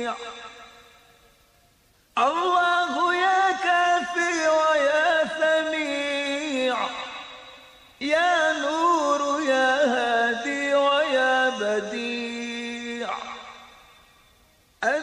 الله يا كافي ويا سميع، يا نور يا هادي ويا بديع.